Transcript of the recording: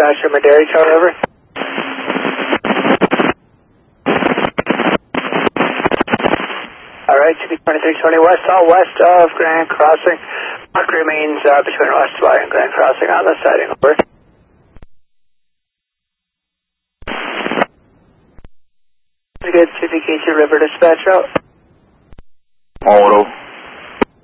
dispatcher, Madera, Charlie, over. Alright, CB2320 west, all west of Grand Crossing. Mark remains between Westby and Grand Crossing on the siding, over. Good, CBKC River dispatch out. Auto.